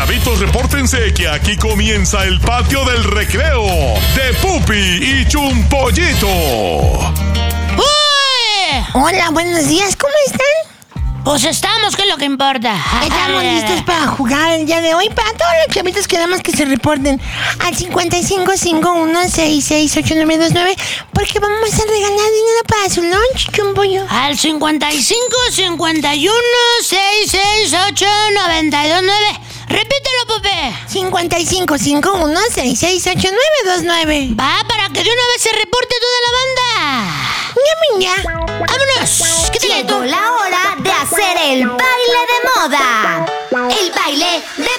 Chavitos, repórtense que aquí comienza el patio del recreo de Pupi y Chumpollito. ¡Uy! Hola, buenos días, ¿cómo están? Pues estamos, que es lo que importa. Estamos listos para jugar el día de hoy. Para todos los chavitos queremos que se reporten al 5551668929 porque vamos a regalar dinero para su lunch, Chumpollo. Al 5551668929. Repítelo, Pupi. 5551668929. Va, para que de una vez se reporte toda la banda. Ya. ¡Vámonos! ¿Qué te Llegó la hora de hacer el baile de moda. El baile de